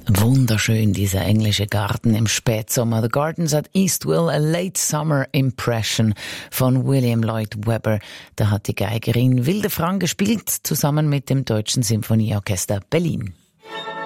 Wunderschön, dieser englische Garten im Spätsommer. The Gardens at Eastwell, a Late Summer Impression von William Lloyd Webber. Da hat die Geigerin Wilde Frank gespielt, zusammen mit dem Deutschen Symphonieorchester Berlin.